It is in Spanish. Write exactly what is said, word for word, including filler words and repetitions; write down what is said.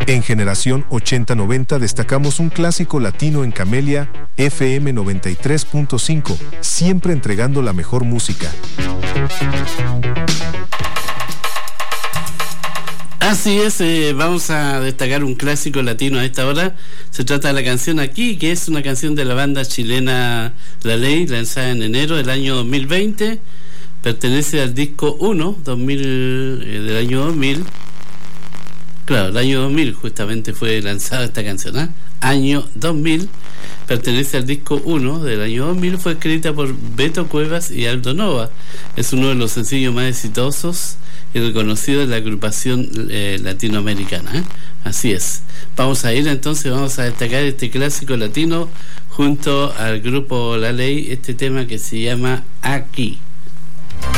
En Generación ochenta noventa destacamos un clásico latino en Camelia, F M noventa y tres punto cinco, siempre entregando la mejor música. Así es, eh, vamos a destacar un clásico latino a esta hora. Se trata de la canción Aquí, que es una canción de la banda chilena La Ley, lanzada en enero del año dos mil veinte. Pertenece al disco uno dos mil, eh, del año dos mil. Claro, el año dos mil justamente fue lanzada esta canción, ¿eh? Año dos mil, pertenece al disco uno del año dos mil, fue escrita por Beto Cuevas y Aldo Nova. Es uno de los sencillos más exitosos y reconocidos de la agrupación eh, latinoamericana, ¿eh? Así es. Vamos a ir entonces, vamos a destacar este clásico latino junto al grupo La Ley, este tema que se llama Aquí.